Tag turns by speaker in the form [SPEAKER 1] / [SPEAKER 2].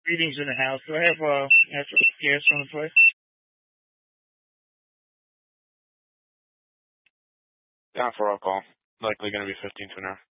[SPEAKER 1] Greetings in the house. Do I have natural gas on the place?
[SPEAKER 2] Down for our call. Likely going to be 15 to an hour.